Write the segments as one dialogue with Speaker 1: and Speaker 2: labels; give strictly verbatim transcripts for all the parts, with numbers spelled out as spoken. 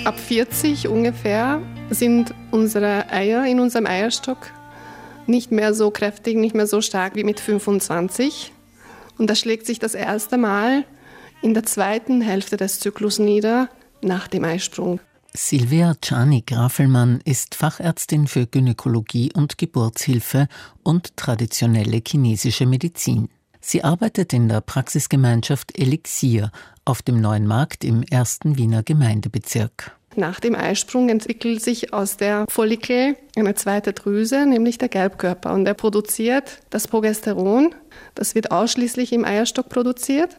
Speaker 1: Ab vierzig ungefähr sind unsere Eier in unserem Eierstock nicht mehr so kräftig, nicht mehr so stark wie mit fünfundzwanzig. Und das schlägt sich das erste Mal in der zweiten Hälfte des Zyklus nieder, nach dem Eisprung.
Speaker 2: Silvia Czarnik-Raffelmann ist Fachärztin für Gynäkologie und Geburtshilfe und traditionelle chinesische Medizin. Sie arbeitet in der Praxisgemeinschaft Elixier auf dem Neuen Markt im ersten Wiener Gemeindebezirk.
Speaker 1: Nach dem Eisprung entwickelt sich aus der Follikel eine zweite Drüse, nämlich der Gelbkörper. Und der produziert das Progesteron. Das wird ausschließlich im Eierstock produziert.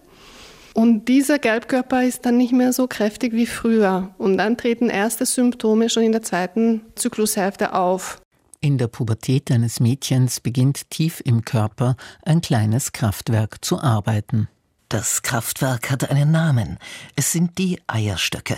Speaker 1: Und dieser Gelbkörper ist dann nicht mehr so kräftig wie früher. Und dann treten erste Symptome schon in der zweiten Zyklushälfte auf.
Speaker 2: In der Pubertät eines Mädchens beginnt tief im Körper ein kleines Kraftwerk zu arbeiten.
Speaker 3: Das Kraftwerk hat einen Namen. Es sind die Eierstöcke.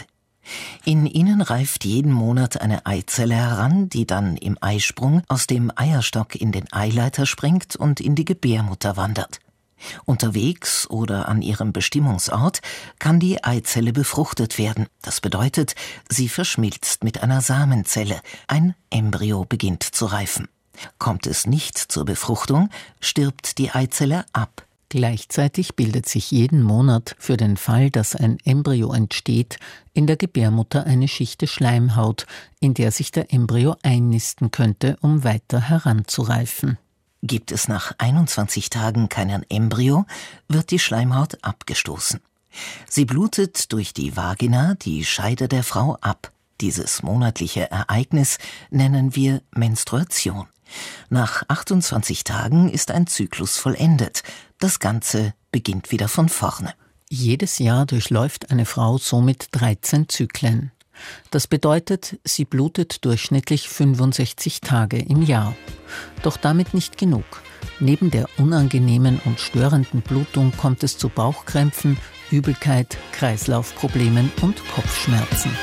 Speaker 3: In ihnen reift jeden Monat eine Eizelle heran, die dann im Eisprung aus dem Eierstock in den Eileiter springt und in die Gebärmutter wandert. Unterwegs oder an ihrem Bestimmungsort kann die Eizelle befruchtet werden. Das bedeutet, sie verschmilzt mit einer Samenzelle. Ein Embryo beginnt zu reifen. Kommt es nicht zur Befruchtung, stirbt die Eizelle ab.
Speaker 2: Gleichzeitig bildet sich jeden Monat für den Fall, dass ein Embryo entsteht, in der Gebärmutter eine Schicht Schleimhaut, in der sich der Embryo einnisten könnte, um weiter heranzureifen.
Speaker 3: Gibt es nach einundzwanzig Tagen keinen Embryo, wird die Schleimhaut abgestoßen. Sie blutet durch die Vagina, die Scheide der Frau, ab. Dieses monatliche Ereignis nennen wir Menstruation. Nach achtundzwanzig Tagen ist ein Zyklus vollendet. Das Ganze beginnt wieder von vorne.
Speaker 2: Jedes Jahr durchläuft eine Frau somit dreizehn Zyklen. Das bedeutet, sie blutet durchschnittlich fünfundsechzig Tage im Jahr. Doch damit nicht genug. Neben der unangenehmen und störenden Blutung kommt es zu Bauchkrämpfen, Übelkeit, Kreislaufproblemen und Kopfschmerzen.